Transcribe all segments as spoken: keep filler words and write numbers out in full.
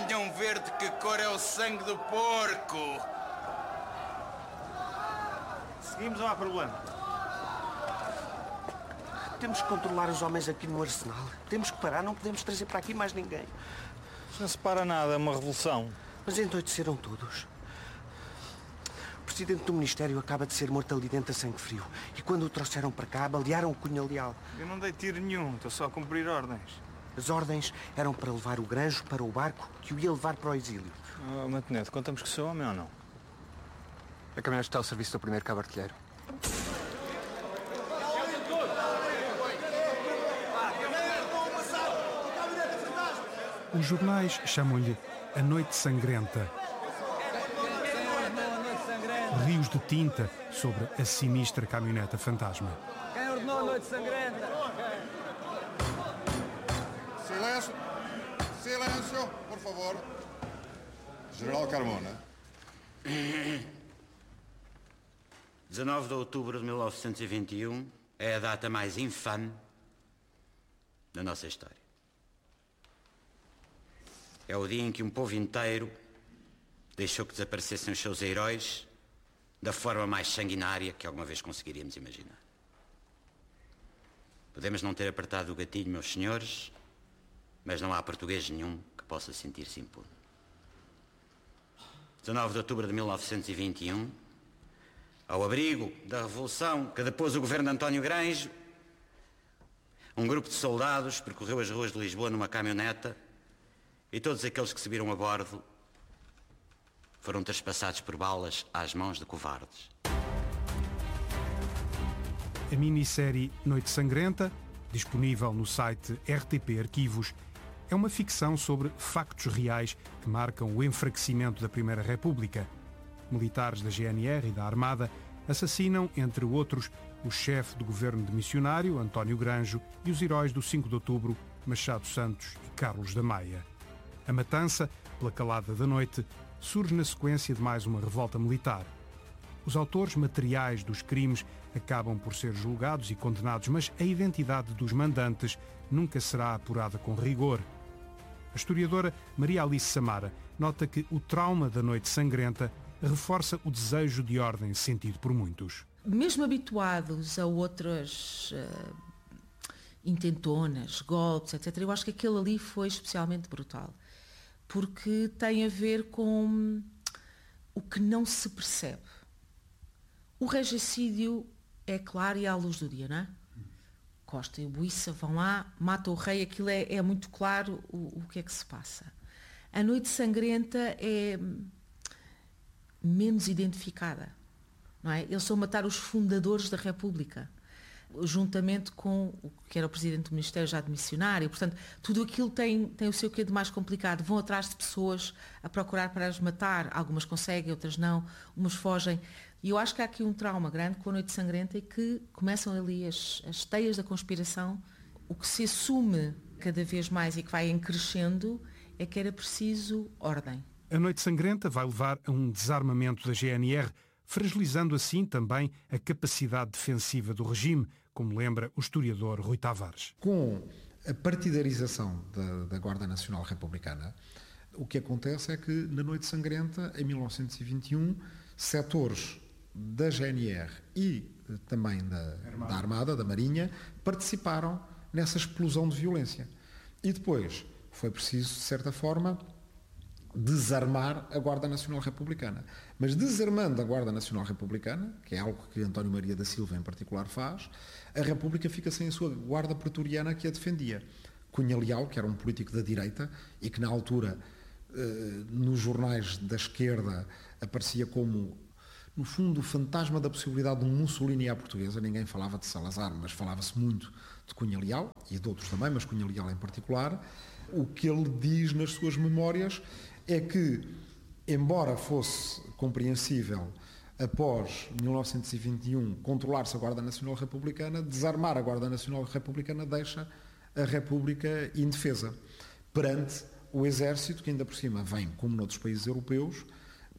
Venham ver de que cor é o sangue do porco. Seguimos, não há problema. Temos que controlar os homens aqui no arsenal. Temos que parar, não podemos trazer para aqui mais ninguém. Não se para nada, é uma revolução. Mas endoideceram todos. O presidente do Ministério acaba de ser morto ali dentro a sangue frio. E quando o trouxeram para cá, balearam o Cunha Leal. Eu não dei tiro nenhum, estou só a cumprir ordens. As ordens eram para levar o Granjo para o barco que o ia levar para o exílio. Oh, Mantonete, contamos que sou homem ou não? A caminhonete está ao serviço do primeiro cabo artilheiro. Os jornais chamam-lhe a Noite Sangrenta. Rios de tinta sobre a sinistra caminhoneta fantasma. Quem ordenou a Noite Sangrenta? Silêncio! Silêncio, por favor. General Carmona. dezanove de outubro de mil novecentos e vinte e um é a data mais infame da nossa história. É o dia em que um povo inteiro deixou que desaparecessem os seus heróis da forma mais sanguinária que alguma vez conseguiríamos imaginar. Podemos não ter apertado o gatilho, meus senhores, mas não há português nenhum que possa sentir-se impune. dezanove de outubro de mil novecentos e vinte e um, ao abrigo da revolução que depôs o governo de António Granjo, um grupo de soldados percorreu as ruas de Lisboa numa caminhoneta e todos aqueles que se viram a bordo foram trespassados por balas às mãos de covardes. A minissérie Noite Sangrenta, disponível no site R T P Arquivos, é uma ficção sobre factos reais que marcam o enfraquecimento da Primeira República. Militares da G N R e da Armada assassinam, entre outros, o chefe do governo de missionário, António Granjo, e os heróis do cinco de outubro, Machado Santos e Carlos da Maia. A matança, pela calada da noite, surge na sequência de mais uma revolta militar. Os autores materiais dos crimes acabam por ser julgados e condenados, mas a identidade dos mandantes nunca será apurada com rigor. A historiadora Maria Alice Samara nota que o trauma da Noite Sangrenta reforça o desejo de ordem sentido por muitos. Mesmo habituados a outras uh, intentonas, golpes, etcétera, eu acho que aquele ali foi especialmente brutal, porque tem a ver com o que não se percebe. O regicídio é claro e à luz do dia, não é? Costa e Buissa vão lá, matam o rei, aquilo é, é muito claro o, o que é que se passa. A Noite Sangrenta é menos identificada, não é? Eles são matar os fundadores da República, juntamente com o que era o presidente do Ministério já de missionário. Portanto, tudo aquilo tem, tem o seu quê de mais complicado. Vão atrás de pessoas a procurar para as matar. Algumas conseguem, outras não. Umas fogem. E eu acho que há aqui um trauma grande com a Noite Sangrenta e que começam ali as, as teias da conspiração. O que se assume cada vez mais e que vai crescendo é que era preciso ordem. A Noite Sangrenta vai levar a um desarmamento da G N R, fragilizando assim também a capacidade defensiva do regime, como lembra o historiador Rui Tavares. Com a partidarização da, da Guarda Nacional Republicana, o que acontece é que na Noite Sangrenta, em mil novecentos e vinte e um, setores da G N R e também da Armada. da Armada, da Marinha, participaram nessa explosão de violência. E depois foi preciso, de certa forma, desarmar a Guarda Nacional Republicana. Mas desarmando a Guarda Nacional Republicana, que é algo que António Maria da Silva em particular faz, a República fica sem a sua guarda pretoriana que a defendia. Cunha Leal, que era um político da direita e que na altura, eh, nos jornais da esquerda, aparecia como, no fundo, o fantasma da possibilidade de um Mussolini à portuguesa. Ninguém falava de Salazar, mas falava-se muito de Cunha Leal, e de outros também, mas Cunha Leal em particular. O que ele diz nas suas memórias é que, embora fosse compreensível, após mil novecentos e vinte e um, controlar-se a Guarda Nacional Republicana, desarmar a Guarda Nacional Republicana deixa a República indefesa perante o Exército, que ainda por cima vem, como noutros países europeus,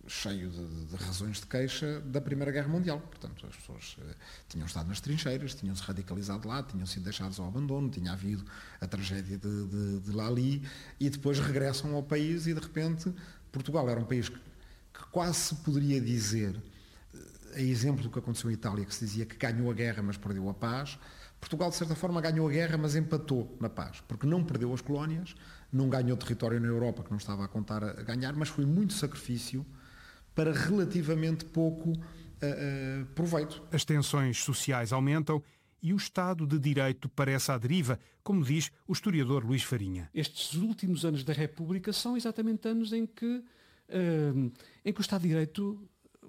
cheio de, de razões de queixa da Primeira Guerra Mundial. Portanto, as pessoas uh, tinham estado nas trincheiras, tinham-se radicalizado lá, tinham sido deixados ao abandono, tinha havido a tragédia de, de, de Lali, e depois regressam ao país e, de repente, Portugal era um país que, que quase se poderia dizer, a exemplo do que aconteceu em Itália, que se dizia que ganhou a guerra, mas perdeu a paz. Portugal, de certa forma, ganhou a guerra, mas empatou na paz, porque não perdeu as colónias, não ganhou território na Europa, que não estava a contar a ganhar, mas foi muito sacrifício para relativamente pouco uh, uh, proveito. As tensões sociais aumentam e o Estado de Direito parece à deriva, como diz o historiador Luís Farinha. Estes últimos anos da República são exatamente anos em que, uh, em que o Estado de Direito,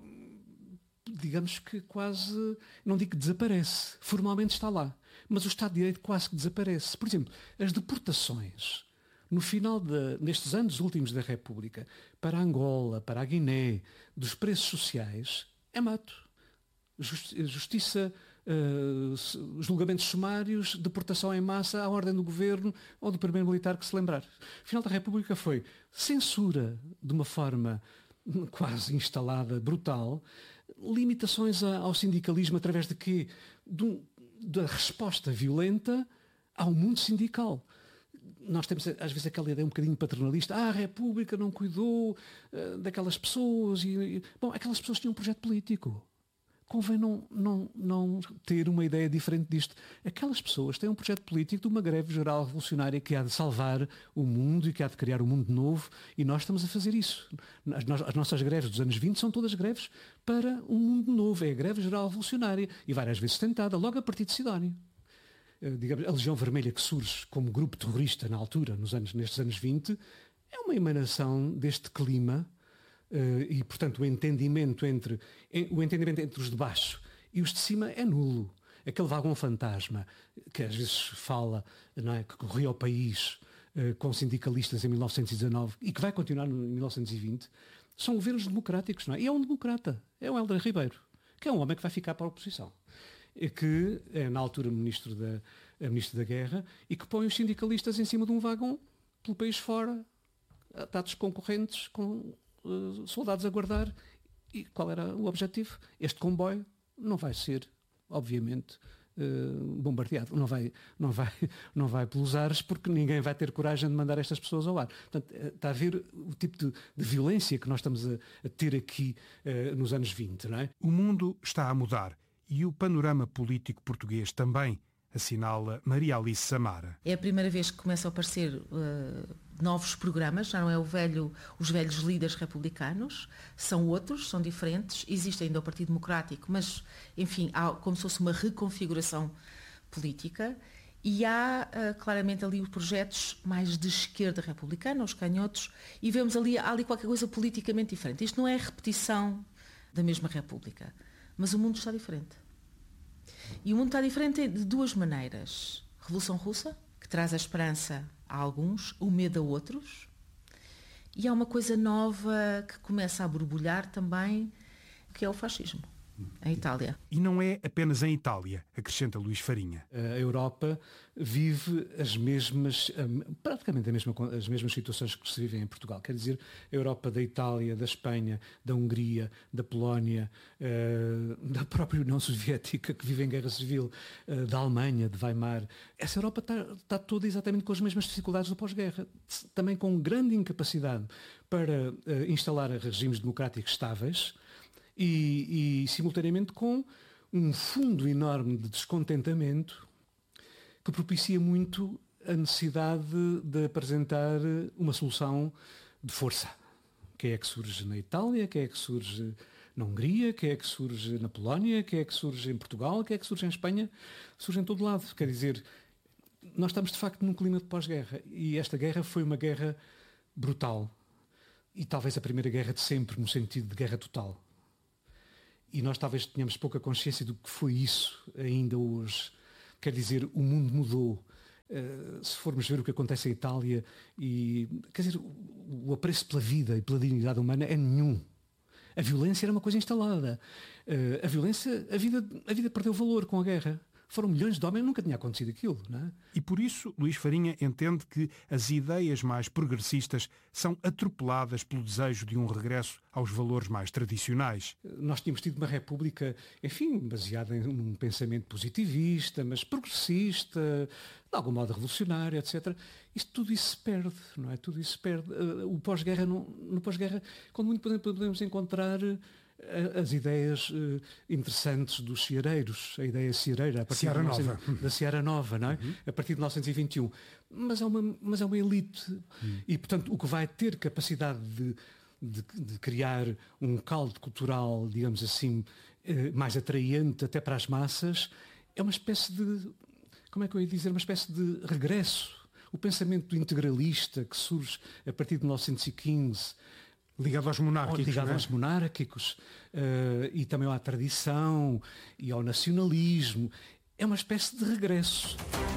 digamos que quase, não digo que desaparece, formalmente está lá, mas o Estado de Direito quase que desaparece. Por exemplo, as deportações, no final de, nestes anos últimos da República, para Angola, para a Guiné, dos preços sociais, é mato. Justi- justiça, uh, julgamentos sumários, deportação em massa à ordem do governo ou do primeiro militar que se lembrar. O final da República foi censura de uma forma quase instalada, brutal, limitações a, ao sindicalismo através de quê? Do, da resposta violenta ao mundo sindical. Nós temos às vezes aquela ideia um bocadinho paternalista, ah, a República não cuidou uh, daquelas pessoas. E, e... Bom, aquelas pessoas tinham um projeto político. Convém não, não, não ter uma ideia diferente disto. Aquelas pessoas têm um projeto político de uma greve geral revolucionária que há de salvar o mundo e que há de criar um mundo novo, e nós estamos a fazer isso. As, no- as nossas greves dos anos vinte são todas greves para um mundo novo. É a greve geral revolucionária e várias vezes tentada, logo a partir de Sidónio. Uh, digamos, a Legião Vermelha, que surge como grupo terrorista na altura, nos anos, nestes anos vinte, é uma emanação deste clima. Uh, e, portanto, o entendimento entre o entendimento entre os de baixo e os de cima é nulo. Aquele vagão fantasma que às vezes fala, não é, que corria ao país uh, com sindicalistas em mil novecentos e dezanove e que vai continuar em mil novecentos e vinte, são governos democráticos, não é? E é um democrata, é o Hélder Ribeiro, que é um homem que vai ficar para a oposição, e que é na altura ministro da, ministro da Guerra, e que põe os sindicalistas em cima de um vagão pelo país fora, atados concorrentes, com Uh, soldados a guardar. E qual era o objetivo? Este comboio não vai ser, obviamente, uh, bombardeado, não vai, não, vai, não vai pelos ares, porque ninguém vai ter coragem de mandar estas pessoas ao ar. Portanto, uh, está a ver o tipo de, de violência que nós estamos a, a ter aqui uh, nos anos vinte, não é? O mundo está a mudar e o panorama político português também, assinala Maria Alice Samara. É a primeira vez que começam a aparecer uh, novos programas, já não é o velho, os velhos líderes republicanos, são outros, são diferentes, existe ainda o Partido Democrático, mas, enfim, há como se fosse uma reconfiguração política, e há uh, claramente ali os projetos mais de esquerda republicana, os canhotos, e vemos ali, há ali qualquer coisa politicamente diferente. Isto não é a repetição da mesma República, mas o mundo está diferente. E o mundo está diferente de duas maneiras. Revolução Russa, que traz a esperança a alguns, o medo a outros. E há uma coisa nova que começa a borbulhar também, que é o fascismo, em Itália. E não é apenas em Itália, acrescenta Luís Farinha. A Europa vive as mesmas, praticamente as mesmas situações que se vivem em Portugal. Quer dizer, a Europa da Itália, da Espanha, da Hungria, da Polónia, da própria União Soviética, que vive em guerra civil, da Alemanha, de Weimar. Essa Europa está, está toda exatamente com as mesmas dificuldades do pós-guerra, também com grande incapacidade para instalar regimes democráticos estáveis, E, e, simultaneamente, com um fundo enorme de descontentamento que propicia muito a necessidade de, de apresentar uma solução de força. Quem é que surge na Itália, quem é que surge na Hungria, quem é que surge na Polónia, quem é que surge em Portugal, quem é que surge em Espanha, surge em todo lado. Quer dizer, nós estamos de facto num clima de pós-guerra, e esta guerra foi uma guerra brutal, e talvez a primeira guerra de sempre, no sentido de guerra total. E nós talvez tenhamos pouca consciência do que foi isso ainda hoje. Quer dizer, o mundo mudou. Uh, se formos ver o que acontece em Itália, e, quer dizer, o, o apreço pela vida e pela dignidade humana é nenhum. A violência era uma coisa instalada. Uh, a violência, a vida, a vida perdeu valor com a guerra. Foram milhões de homens, nunca tinha acontecido aquilo, não é? E por isso, Luís Farinha entende que as ideias mais progressistas são atropeladas pelo desejo de um regresso aos valores mais tradicionais. Nós tínhamos tido uma república, enfim, baseada em um pensamento positivista, mas progressista, de algum modo revolucionário, etcétera. Isto, tudo isso se perde, não é? Tudo isso se perde. O pós-guerra, no, no pós-guerra, quando muito podemos encontrar as ideias uh, interessantes dos ceareiros, a ideia ceareira, a partir Seara de Nova. da Seara Nova, não é? Uhum. A partir de mil novecentos e vinte e um. Mas é uma, mas é uma elite. Uhum. E, portanto, o que vai ter capacidade de, de, de criar um caldo cultural, digamos assim, uh, mais atraente até para as massas, é uma espécie de, como é que eu ia dizer, uma espécie de regresso. O pensamento integralista que surge a partir de mil novecentos e quinze, ligado aos monárquicos, ligado é? aos monárquicos uh, e também à tradição e ao nacionalismo. É uma espécie de regresso.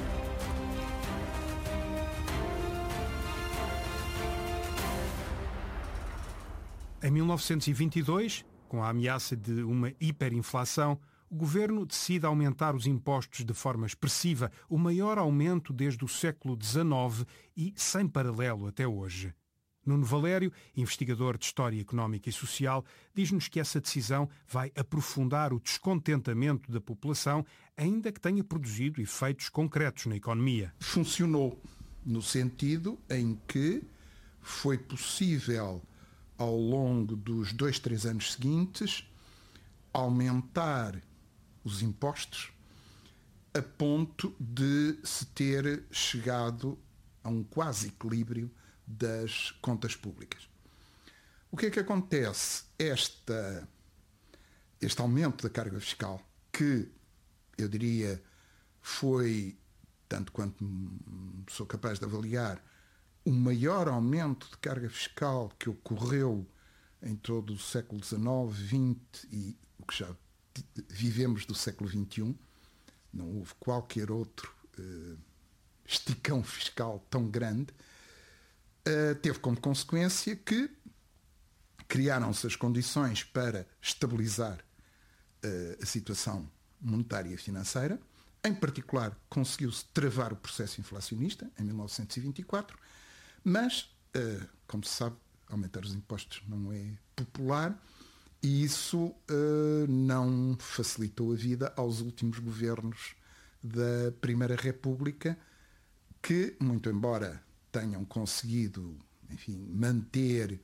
Em mil novecentos e vinte e dois, com a ameaça de uma hiperinflação, o governo decide aumentar os impostos de forma expressiva, o maior aumento desde o século dezenove e sem paralelo até hoje. Nuno Valério, investigador de História Económica e Social, diz-nos que essa decisão vai aprofundar o descontentamento da população, ainda que tenha produzido efeitos concretos na economia. Funcionou no sentido em que foi possível, ao longo dos dois, três anos seguintes, aumentar os impostos a ponto de se ter chegado a um quase equilíbrio das contas públicas. O que é que acontece? Esta, este aumento da carga fiscal, que eu diria foi, tanto quanto sou capaz de avaliar, o maior aumento de carga fiscal que ocorreu em todo o século dezenove, vinte e o que já vivemos do século vinte e um, não houve qualquer outro uh, esticão fiscal tão grande. Uh, teve como consequência que criaram-se as condições para estabilizar uh, a situação monetária e financeira. Em particular, conseguiu-se travar o processo inflacionista em mil novecentos e vinte e quatro, mas, uh, como se sabe, aumentar os impostos não é popular e isso uh, não facilitou a vida aos últimos governos da Primeira República, que, muito embora tenham conseguido, enfim, manter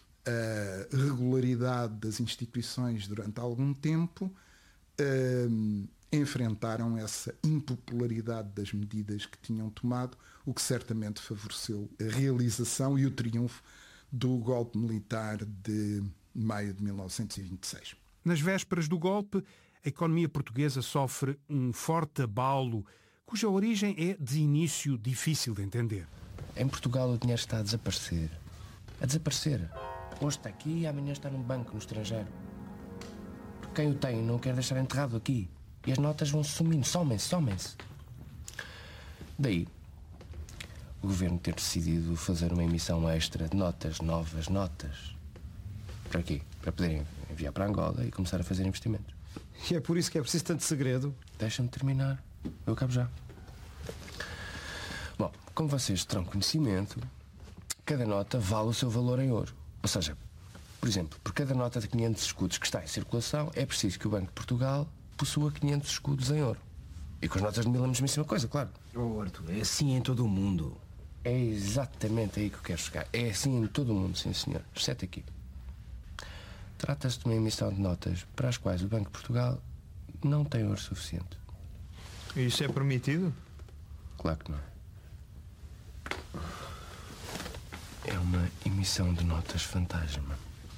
a regularidade das instituições durante algum tempo, eh, enfrentaram essa impopularidade das medidas que tinham tomado, o que certamente favoreceu a realização e o triunfo do golpe militar de maio de mil novecentos e vinte e seis. Nas vésperas do golpe, a economia portuguesa sofre um forte abalo, cuja origem é de início difícil de entender. Em Portugal o dinheiro está a desaparecer. A desaparecer. Hoje está aqui e amanhã está num banco no estrangeiro. Porque quem o tem não quer deixar enterrado aqui. E as notas vão sumindo, somem-se, somem-se. Daí, o governo ter decidido fazer uma emissão extra de notas, novas notas. Para quê? Para poderem enviar para Angola e começar a fazer investimentos. E é por isso que é preciso tanto segredo? Deixa-me terminar. Eu acabo já. Bom, como vocês terão conhecimento, cada nota vale o seu valor em ouro. Ou seja, por exemplo, por cada nota de quinhentos escudos que está em circulação, é preciso que o Banco de Portugal possua quinhentos escudos em ouro. E com as notas de mil é a mesmíssima coisa, claro. Oh, Arthur, é assim em todo o mundo. É exatamente aí que eu quero chegar. É assim em todo o mundo, sim senhor. Exceto aqui. Trata-se de uma emissão de notas para as quais o Banco de Portugal não tem ouro suficiente. E isso é permitido? Claro que não. É uma emissão de notas fantasma.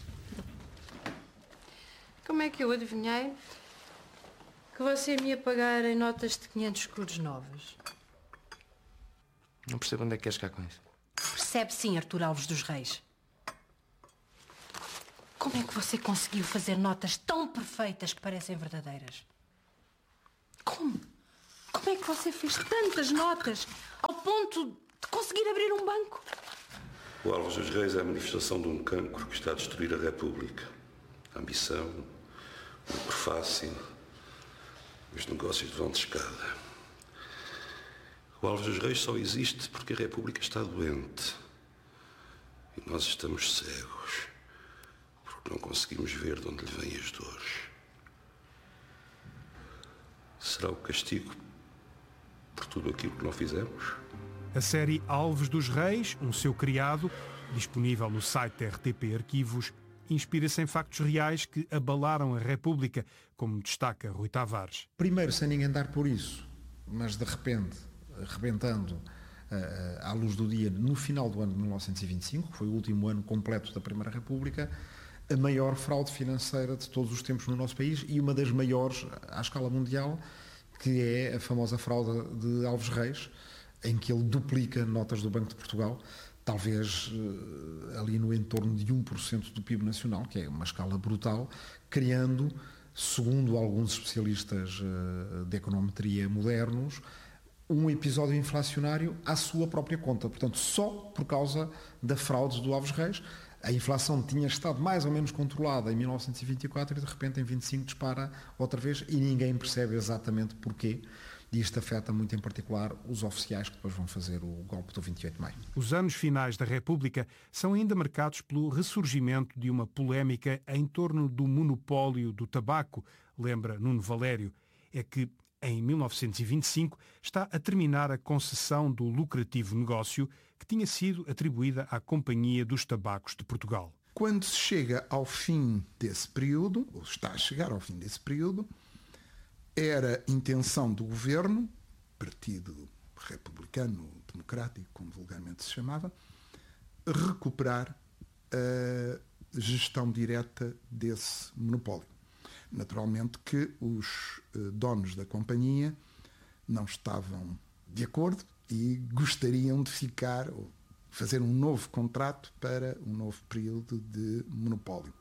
Como é que eu adivinhei que você me ia pagar em notas de quinhentos escudos novas? Não percebo onde é que queres chegar com isso. Percebe sim, Artur Alves dos Reis. Como é que você conseguiu fazer notas tão perfeitas que parecem verdadeiras? Como? Como é que você fez tantas notas ao ponto de conseguir abrir um banco? O Alves dos Reis é a manifestação de um cancro que está a destruir a República. A ambição, o prefácio, Os negócios vão de escada. O Álvares dos Reis só existe porque a República está doente. E nós estamos cegos, porque não conseguimos ver de onde lhe vêm as dores. Será o castigo por tudo aquilo que não fizemos? A série Alves dos Reis, um seu criado, disponível no site da R T P Arquivos, inspira-se em factos reais que abalaram a República, como destaca Rui Tavares. Primeiro, sem ninguém dar por isso, mas de repente, rebentando uh, à luz do dia, no final do ano de mil novecentos e vinte e cinco, que foi o último ano completo da Primeira República, a maior fraude financeira de todos os tempos no nosso país e uma das maiores à escala mundial, que é a famosa fraude de Alves Reis, em que ele duplica notas do Banco de Portugal, talvez uh, ali no entorno de um por cento do P I B nacional, que é uma escala brutal, criando, segundo alguns especialistas uh, de econometria modernos, um episódio inflacionário à sua própria conta. Portanto, só por causa da fraude do Alves Reis. A inflação tinha estado mais ou menos controlada em mil novecentos e vinte e quatro e de repente em vinte e cinco dispara outra vez e ninguém percebe exatamente porquê. E isto afeta muito em particular os oficiais que depois vão fazer o golpe do vinte e oito de maio. Os anos finais da República são ainda marcados pelo ressurgimento de uma polémica em torno do monopólio do tabaco, lembra Nuno Valério. É que, em mil novecentos e vinte e cinco, está a terminar a concessão do lucrativo negócio que tinha sido atribuída à Companhia dos Tabacos de Portugal. Quando se chega ao fim desse período, ou está a chegar ao fim desse período, era intenção do governo, Partido Republicano Democrático, como vulgarmente se chamava, recuperar a gestão direta desse monopólio. Naturalmente que os donos da companhia não estavam de acordo e gostariam de ficar, ou fazer um novo contrato para um novo período de monopólio.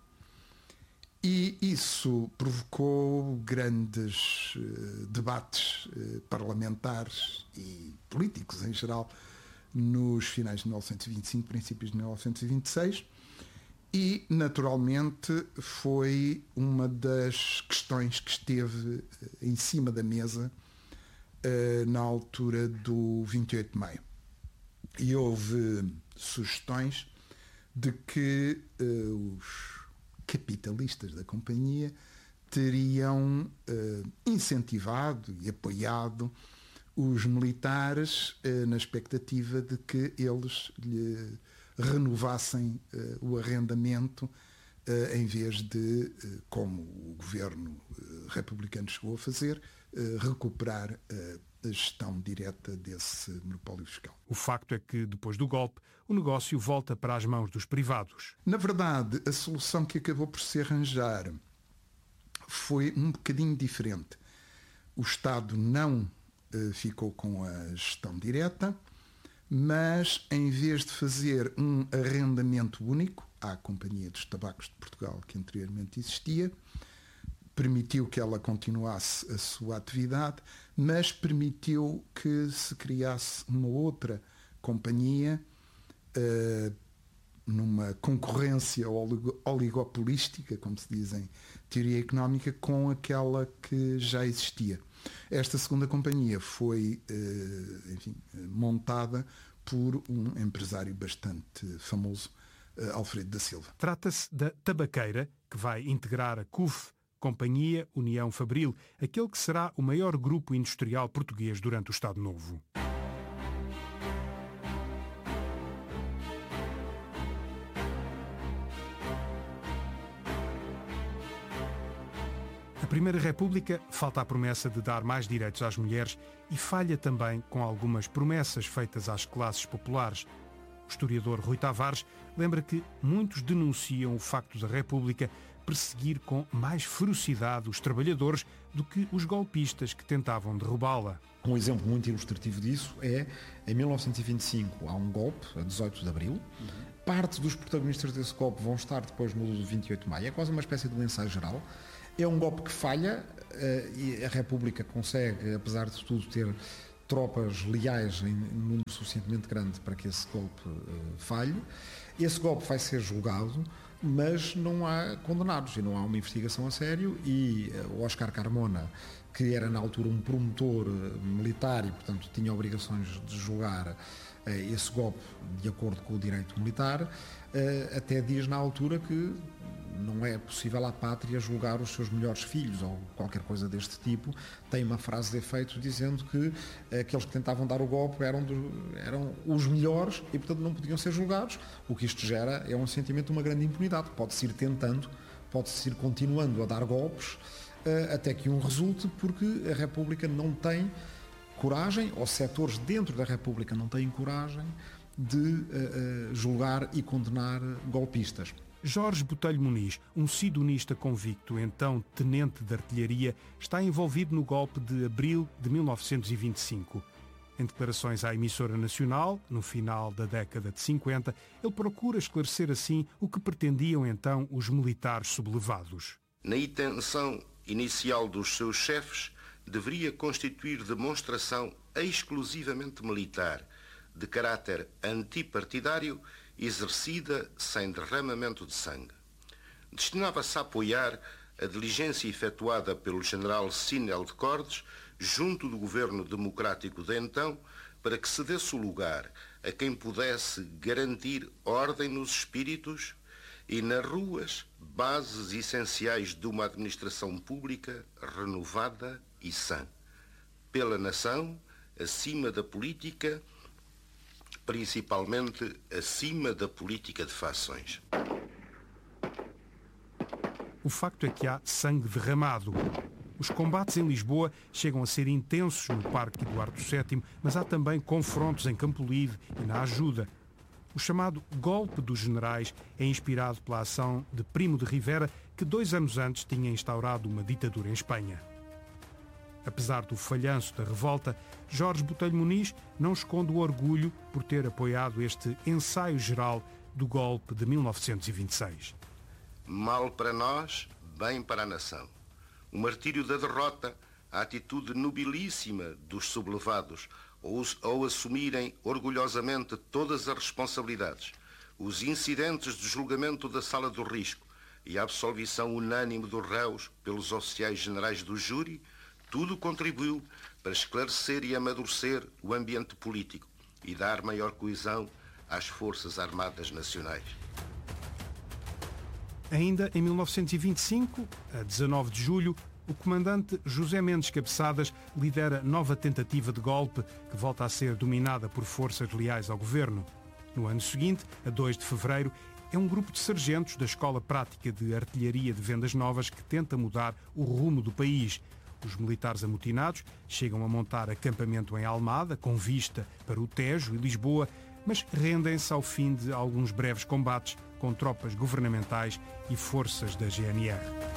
E isso provocou grandes uh, debates uh, parlamentares e políticos em geral nos finais de mil novecentos e vinte e cinco, princípios de mil novecentos e vinte e seis, e naturalmente foi uma das questões que esteve uh, em cima da mesa uh, na altura do vinte e oito de maio. E houve sugestões de que uh, os capitalistas da companhia teriam uh, incentivado e apoiado os militares uh, na expectativa de que eles lhe renovassem uh, o arrendamento uh, em vez de, uh, como o governo uh, republicano chegou a fazer, uh, recuperar uh, a gestão direta desse monopólio fiscal. O facto é que, depois do golpe, o negócio volta para as mãos dos privados. Na verdade, a solução que acabou por se arranjar foi um bocadinho diferente. O Estado não uh, ficou com a gestão direta, mas em vez de fazer um arrendamento único à Companhia dos Tabacos de Portugal, que anteriormente existia, permitiu que ela continuasse a sua atividade, mas permitiu que se criasse uma outra companhia uh, numa concorrência oligopolística, como se diz em teoria económica, com aquela que já existia. Esta segunda companhia foi uh, enfim, montada por um empresário bastante famoso, uh, Alfredo da Silva. Trata-se da Tabaqueira, que vai integrar a C U F, Companhia União Fabril, aquele que será o maior grupo industrial português durante o Estado Novo. A Primeira República falta a promessa de dar mais direitos às mulheres e falha também com algumas promessas feitas às classes populares. O historiador Rui Tavares lembra que muitos denunciam o facto da República perseguir com mais ferocidade os trabalhadores do que os golpistas que tentavam derrubá-la. Um exemplo muito ilustrativo disso é, em mil novecentos e vinte e cinco, há um golpe, a dezoito de abril. Uhum. Parte dos protagonistas desse golpe vão estar depois no vinte e oito de maio. É quase uma espécie de um ensaio geral. É um golpe que falha uh, e a República consegue, apesar de tudo, ter tropas leais em número suficientemente grande para que esse golpe uh, falhe. Esse golpe vai ser julgado. mas não há condenados e não há uma investigação a sério. E o Óscar Carmona, que era na altura um promotor militar e, portanto, tinha obrigações de julgar esse golpe de acordo com o direito militar, até diz na altura que não é possível à pátria julgar os seus melhores filhos ou qualquer coisa deste tipo. Tem uma frase de efeito dizendo que aqueles que tentavam dar o golpe eram, do, eram os melhores e, portanto, não podiam ser julgados. O que isto gera é um sentimento de uma grande impunidade. Pode-se ir tentando, pode-se ir continuando a dar golpes até que um resulte, porque a República não tem coragem, ou setores dentro da República não têm coragem de uh, uh, julgar e condenar golpistas. Jorge Botelho Muniz, um sidonista convicto, então tenente de artilharia, está envolvido no golpe de abril de mil novecentos e vinte e cinco. Em declarações à emissora nacional, no final da década de cinquenta, ele procura esclarecer assim o que pretendiam então os militares sublevados. Na intenção inicial dos seus chefes, deveria constituir demonstração exclusivamente militar, de caráter antipartidário, exercida sem derramamento de sangue. Destinava-se a apoiar a diligência efetuada pelo general Sinel de Cordes, junto do governo democrático de então, para que se desse o lugar a quem pudesse garantir ordem nos espíritos e nas ruas, bases essenciais de uma administração pública renovada e sã, pela nação, acima da política, principalmente acima da política de fações. O facto é que há sangue derramado. Os combates em Lisboa chegam a ser intensos no Parque Eduardo sétimo, mas há também confrontos em Campolide e na Ajuda. O chamado golpe dos generais é inspirado pela ação de Primo de Rivera, que dois anos antes tinha instaurado uma ditadura em Espanha. Apesar do falhanço da revolta, Jorge Botelho Muniz não esconde o orgulho por ter apoiado este ensaio geral do golpe de mil novecentos e vinte e seis. Mal para nós, bem para a nação. O martírio da derrota, a atitude nobilíssima dos sublevados, ou, ou assumirem orgulhosamente todas as responsabilidades, os incidentes de julgamento da sala do risco e a absolvição unânime dos réus pelos oficiais generais do júri, tudo contribuiu para esclarecer e amadurecer o ambiente político e dar maior coesão às Forças Armadas Nacionais. Ainda em mil novecentos e vinte e cinco, a dezanove de julho, o comandante José Mendes Cabeçadas lidera nova tentativa de golpe que volta a ser dominada por forças leais ao governo. No ano seguinte, a dois de fevereiro, é um grupo de sargentos da Escola Prática de Artilharia de Vendas Novas que tenta mudar o rumo do país. Os militares amotinados chegam a montar acampamento em Almada, com vista para o Tejo e Lisboa, mas rendem-se ao fim de alguns breves combates com tropas governamentais e forças da G N R.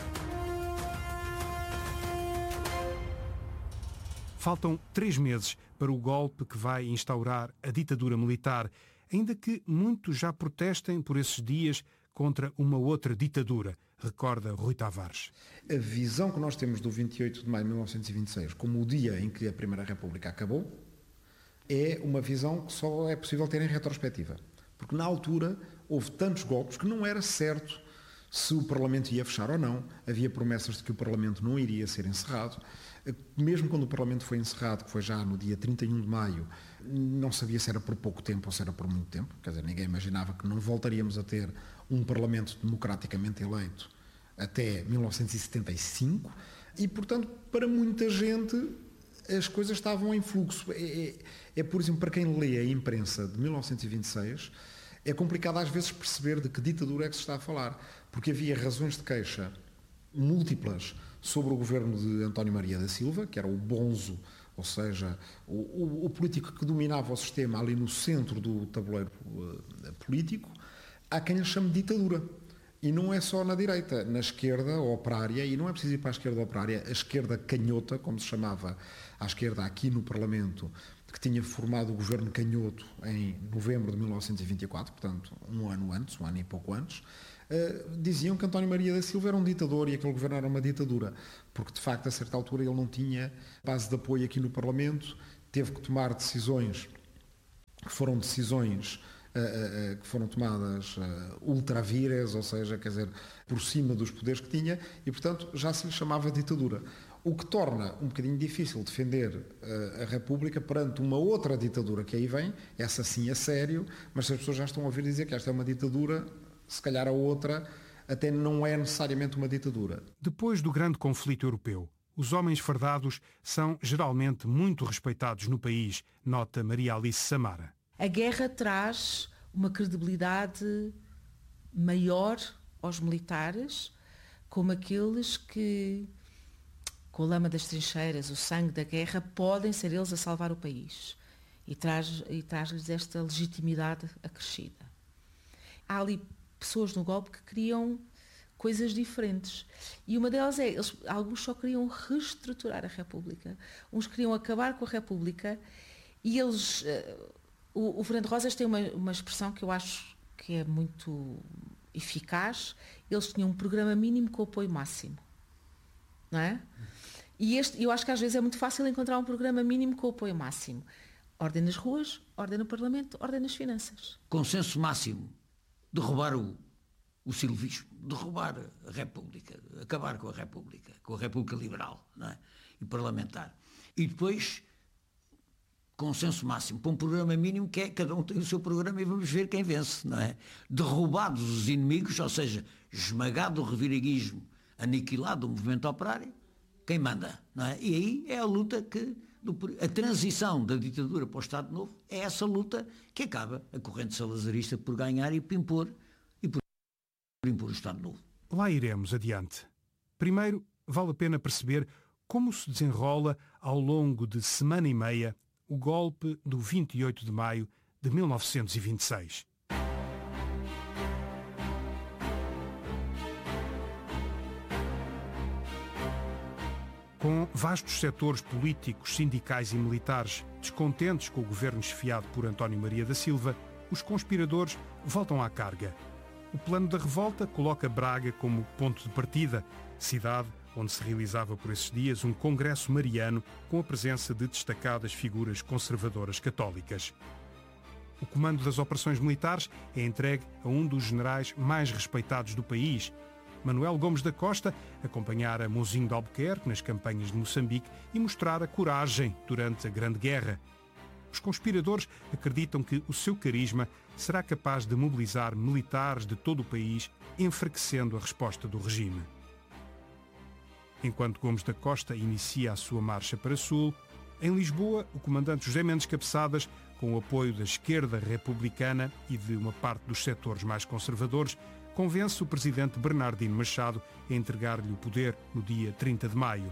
Faltam três meses para o golpe que vai instaurar a ditadura militar, ainda que muitos já protestem por esses dias contra uma outra ditadura, recorda Rui Tavares. A visão que nós temos do vinte e oito de maio de mil novecentos e vinte e seis como o dia em que a Primeira República acabou é uma visão que só é possível ter em retrospectiva. Porque na altura houve tantos golpes que não era certo se o Parlamento ia fechar ou não. Havia promessas de que o Parlamento não iria ser encerrado. Mesmo quando o Parlamento foi encerrado, que foi já no dia trinta e um de maio, não sabia se era por pouco tempo ou se era por muito tempo. Quer dizer, ninguém imaginava que não voltaríamos a ter um Parlamento democraticamente eleito até mil novecentos e setenta e cinco. E, portanto, para muita gente as coisas estavam em fluxo. É, é, é, por exemplo, para quem lê a imprensa de mil novecentos e vinte e seis, é complicado às vezes perceber de que ditadura é que se está a falar, porque havia razões de queixa múltiplas sobre o governo de António Maria da Silva, que era o bonzo, ou seja, o, o, o político que dominava o sistema ali no centro do tabuleiro uh, político. Há quem lhe chame de ditadura. E não é só na direita, na esquerda operária, e não é preciso ir para a esquerda operária, a esquerda canhota, como se chamava à esquerda aqui no Parlamento, que tinha formado o governo canhoto em novembro de mil novecentos e vinte e quatro, portanto, um ano antes, um ano e pouco antes, uh, diziam que António Maria da Silva era um ditador e aquele governo era uma ditadura, porque de facto a certa altura ele não tinha base de apoio aqui no Parlamento, teve que tomar decisões que foram decisões uh, uh, que foram tomadas uh, ultra vires, ou seja, quer dizer, por cima dos poderes que tinha, e portanto já se lhe chamava ditadura. O que torna um bocadinho difícil defender uh, a República perante uma outra ditadura que aí vem, essa sim a sério, mas se as pessoas já estão a ouvir dizer que esta é uma ditadura, se calhar a outra até não é necessariamente uma ditadura. Depois do grande conflito europeu, os homens fardados são geralmente muito respeitados no país, nota Maria Alice Samara. A guerra traz uma credibilidade maior aos militares, como aqueles que, com a lama das trincheiras, o sangue da guerra, podem ser eles a salvar o país. E traz, e traz-lhes esta legitimidade acrescida. Há ali pessoas no golpe que queriam coisas diferentes. E uma delas é, eles, alguns só queriam reestruturar a República. Uns queriam acabar com a República e eles... Uh, o, o Fernando Rosas tem uma, uma expressão que eu acho que é muito eficaz. Eles tinham um programa mínimo com apoio máximo. Não é? E este, eu acho que às vezes é muito fácil encontrar um programa mínimo com apoio máximo. Ordem nas ruas, ordem no Parlamento, ordem nas finanças. Consenso máximo. Derrubar o, o silvismo, derrubar a República, acabar com a República, com a República Liberal, não é? E parlamentar. E depois, consenso máximo, para um programa mínimo que é, cada um tem o seu programa e vamos ver quem vence, não é? Derrubados os inimigos, ou seja, esmagado o reviranguismo, aniquilado o movimento operário, quem manda, não é? E aí é a luta que... A transição da ditadura para o Estado Novo é essa luta que acaba a corrente salazarista por ganhar e por impor, e por impor o Estado Novo. Lá iremos adiante. Primeiro, vale a pena perceber como se desenrola ao longo de semana e meia o golpe do vinte e oito de maio de mil novecentos e vinte e seis. Com vastos setores políticos, sindicais e militares descontentes com o governo chefiado por António Maria da Silva, os conspiradores voltam à carga. O plano da revolta coloca Braga como ponto de partida, cidade onde se realizava por esses dias um congresso mariano com a presença de destacadas figuras conservadoras católicas. O comando das operações militares é entregue a um dos generais mais respeitados do país, Manuel Gomes da Costa, acompanhara Mouzinho de Albuquerque nas campanhas de Moçambique e mostrara coragem durante a Grande Guerra. Os conspiradores acreditam que o seu carisma será capaz de mobilizar militares de todo o país, enfraquecendo a resposta do regime. Enquanto Gomes da Costa inicia a sua marcha para Sul, em Lisboa, o comandante José Mendes Cabeçadas, com o apoio da esquerda republicana e de uma parte dos setores mais conservadores, convence o presidente Bernardino Machado a entregar-lhe o poder no dia trinta de maio.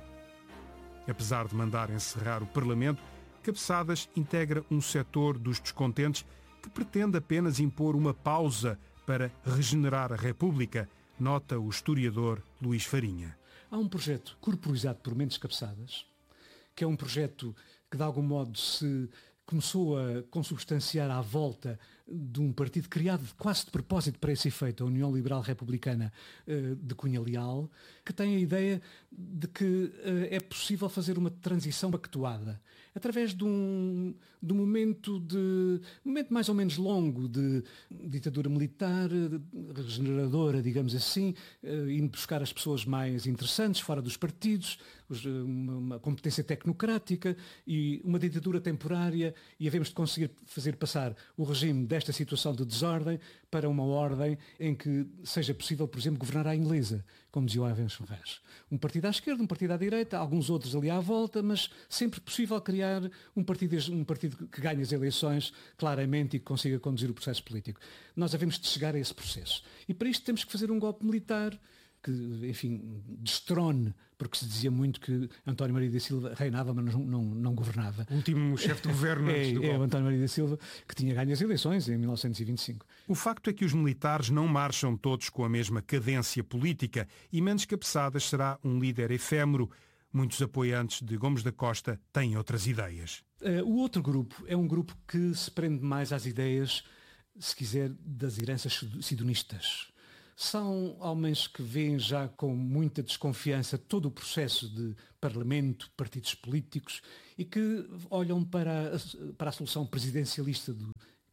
Apesar de mandar encerrar o Parlamento, Cabeçadas integra um setor dos descontentes que pretende apenas impor uma pausa para regenerar a República, nota o historiador Luís Farinha. Há um projeto corporizado por Mendes Cabeçadas, que é um projeto que de algum modo se começou a consubstanciar à volta de um partido criado quase de propósito para esse efeito, a União Liberal Republicana de Cunha Leal, que tem a ideia de que é possível fazer uma transição pactuada, através de um, de um momento, de, um momento mais ou menos longo de ditadura militar, regeneradora, digamos assim, indo buscar as pessoas mais interessantes, fora dos partidos, uma competência tecnocrática e uma ditadura temporária, e havemos de conseguir fazer passar o regime desta situação de desordem para uma ordem em que seja possível, por exemplo, governar à inglesa, como dizia o Avenves Ferraz. Um partido à esquerda, um partido à direita, alguns outros ali à volta, mas sempre possível criar um partido, um partido que ganhe as eleições claramente e que consiga conduzir o processo político. Nós havemos de chegar a esse processo. E para isto temos que fazer um golpe militar que, enfim, destrone, porque se dizia muito que António Maria da Silva reinava, mas não, não, não governava. O último chefe de governo é, antes do golpe. É o António Maria da Silva, que tinha ganho as eleições em mil novecentos e vinte e cinco. O facto é que os militares não marcham todos com a mesma cadência política e Mendes Cabeçadas será um líder efêmero. Muitos apoiantes de Gomes da Costa têm outras ideias. Uh, o outro grupo é um grupo que se prende mais às ideias, se quiser, das heranças sidonistas. São homens que veem já com muita desconfiança todo o processo de parlamento, partidos políticos e que olham para a, para a solução presidencialista do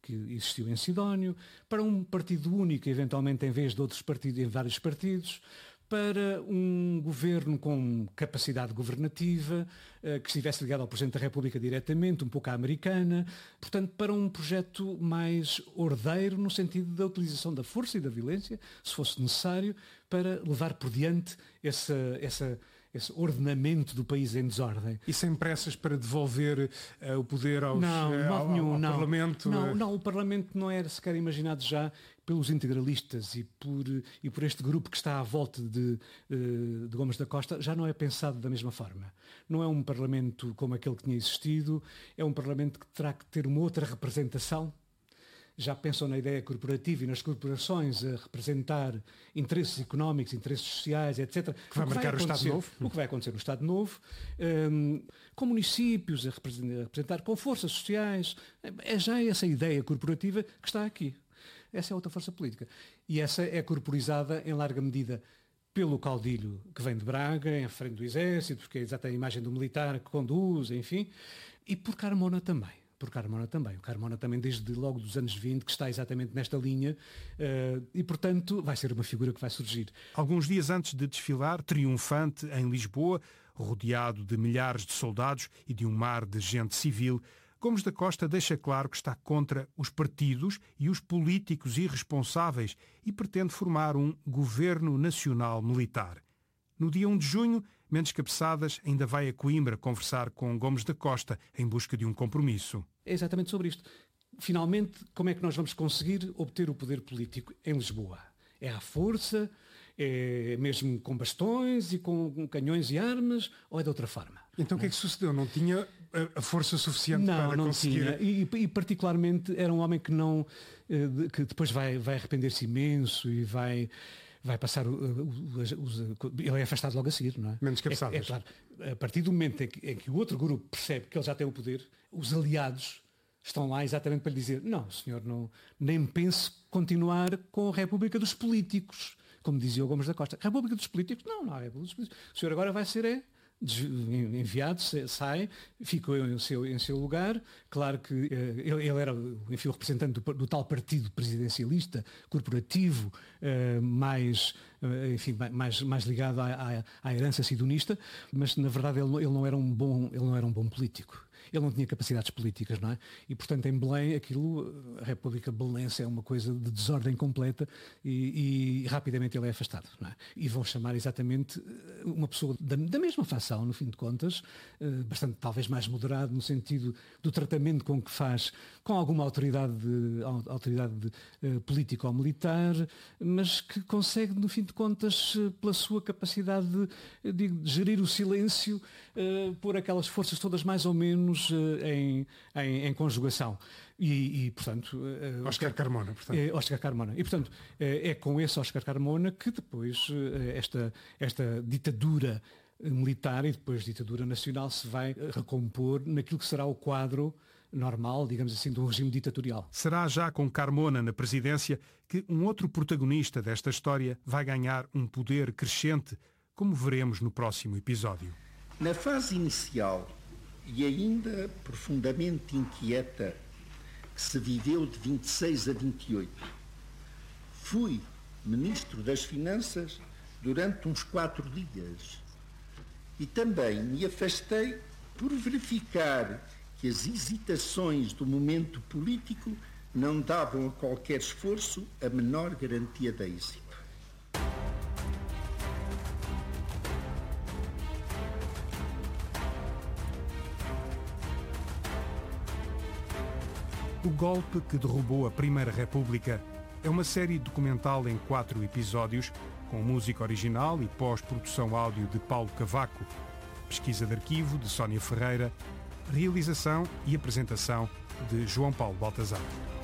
que existiu em Sidónio, para um partido único, eventualmente em vez de outros partidos, em vários partidos, para um governo com capacidade governativa, que estivesse ligado ao Presidente da República diretamente, um pouco à americana, portanto, para um projeto mais ordeiro, no sentido da utilização da força e da violência, se fosse necessário, para levar por diante essa, essa, esse ordenamento do país em desordem. E sem pressas para devolver uh, o poder aos, não, uh, ao, nenhum, ao não. Parlamento? Não, não, o Parlamento não era sequer imaginado já pelos integralistas e por, e por este grupo que está à volta de, de Gomes da Costa, já não é pensado da mesma forma. Não é um Parlamento como aquele que tinha existido, é um Parlamento que terá que ter uma outra representação. Já pensam na ideia corporativa e nas corporações a representar interesses económicos, interesses sociais, etcétera. Que vai marcar o Estado Novo. O que vai acontecer no Estado Novo, um, com municípios a representar, a representar, com forças sociais. É já essa ideia corporativa que está aqui. Essa é outra força política. E essa é corporizada em larga medida pelo caudilho que vem de Braga, em frente do Exército, porque é exatamente a imagem do militar que conduz, enfim, e por Carmona também. Por Carmona também. O Carmona também desde logo dos anos vinte, que está exatamente nesta linha, uh, e portanto vai ser uma figura que vai surgir. Alguns dias antes de desfilar, triunfante em Lisboa, rodeado de milhares de soldados e de um mar de gente civil, Gomes da Costa deixa claro que está contra os partidos e os políticos irresponsáveis e pretende formar um governo nacional militar. No dia um de junho, Mendes Cabeçadas ainda vai a Coimbra conversar com Gomes da Costa em busca de um compromisso. É exatamente sobre isto. Finalmente, como é que nós vamos conseguir obter o poder político em Lisboa? É à força? É mesmo com bastões e com canhões e armas? Ou é de outra forma? Então o que é que sucedeu? Não tinha a força suficiente não, para não conseguir... Não, tinha. E, e particularmente era um homem que não... que depois vai, vai arrepender-se imenso e vai... vai passar o, o, o, ele é afastado logo a seguir, não é? Menos Cabeçadas. É, é claro, a partir do momento em que, em que o outro grupo percebe que ele já tem o poder, os aliados estão lá exatamente para lhe dizer: não, senhor, não, nem pense continuar com a República dos Políticos, como dizia o Gomes da Costa. República dos Políticos? Não, não, é República dos Políticos. O senhor agora vai ser é, enviado, sai, ficou em seu, em seu lugar. Claro que uh, ele, ele era, enfim, o representante do, do tal partido presidencialista, corporativo, uh, mais, uh, enfim, mais, mais ligado à, à, à herança sidonista, mas na verdade ele, ele, não era um bom, ele não era um bom político. Ele não tinha capacidades políticas, não é? E, portanto, em Belém, aquilo, a República Belenense é uma coisa de desordem completa e, e rapidamente ele é afastado, não é? E vão chamar exatamente uma pessoa da, da mesma facção, no fim de contas, bastante, talvez mais moderado no sentido do tratamento com que faz com alguma autoridade, autoridade política ou militar, mas que consegue, no fim de contas, pela sua capacidade de, de gerir o silêncio, por aquelas forças todas mais ou menos Em, em, em conjugação. E, e portanto... Uh, Oscar Carmona, portanto. É, Oscar Carmona. E, portanto, é, é com esse Oscar Carmona que depois uh, esta, esta ditadura militar e depois ditadura nacional se vai recompor naquilo que será o quadro normal, digamos assim, de um regime ditatorial. Será já com Carmona na presidência que um outro protagonista desta história vai ganhar um poder crescente, como veremos no próximo episódio. Na fase inicial e ainda profundamente inquieta que se viveu de vinte e seis a vinte e oito, fui Ministro das Finanças durante uns quatro dias e também me afastei por verificar que as hesitações do momento político não davam a qualquer esforço a menor garantia de êxito. O Golpe que Derrubou a Primeira República é uma série documental em quatro episódios, com música original e pós-produção áudio de Paulo Cavaco, pesquisa de arquivo de Sónia Ferreira, realização e apresentação de João Paulo Baltazar.